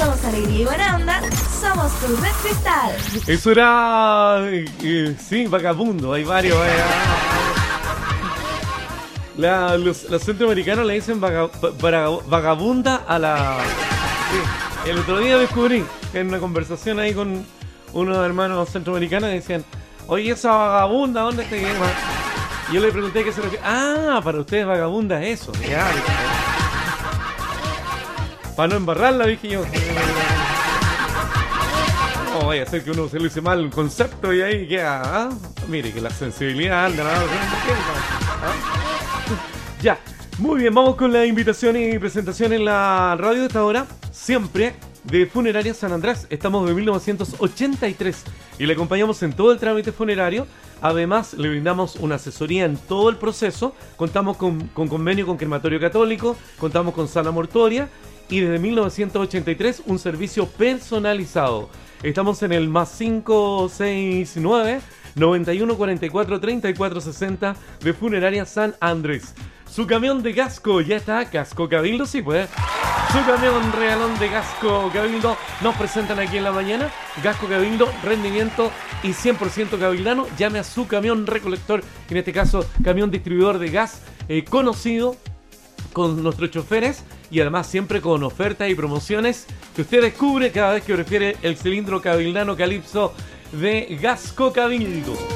somos alegría y buena onda, somos tu Red Cristal. Eso era... sí, vagabundo, hay varios. Los centroamericanos le dicen vagabunda a la... Sí. El otro día descubrí en una conversación ahí con unos hermanos centroamericanos y decían, oye, esa vagabunda, ¿dónde está? Y yo le pregunté qué se refiere. Ah, para ustedes vagabunda es eso. Ya, para no embarrarla, dije yo. No vaya a ser que uno se le hice mal un concepto y ahí queda. ¿Ah? Mire que la sensibilidad anda. Ya, muy bien, vamos con la invitación y presentación en la radio de esta hora. Siempre de Funeraria San Andrés. Estamos de 1983 y le acompañamos en todo el trámite funerario. Además, le brindamos una asesoría en todo el proceso. Contamos con convenio con Crematorio Católico, contamos con sala mortuoria y desde 1983 un servicio personalizado. Estamos en el más 569 91 44 34 60 de Funeraria San Andrés. Su camión de Gasco ya está. Gasco Cabildo, sí pues. Su camión regalón de Gasco Cabildo nos presentan aquí en la mañana. Gasco Cabildo, rendimiento y 100% cabildano. Llame a su camión recolector, en este caso camión distribuidor de gas, conocido con nuestros choferes y además siempre con ofertas y promociones que usted descubre cada vez que prefiere el cilindro cabildano Calypso de Gasco Cabildo.